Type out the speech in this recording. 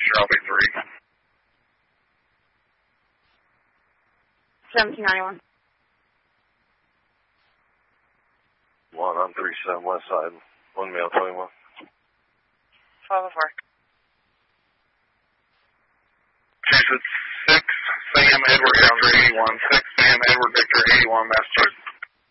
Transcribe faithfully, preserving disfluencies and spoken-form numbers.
Charlie three. seventeen ninety-one. One on three seven West Side. One male twenty-one. five oh four. Massachusetts six, Sam Edward Victor eighty-one. six, Sam Edward Victor eighty-one, Massachusetts.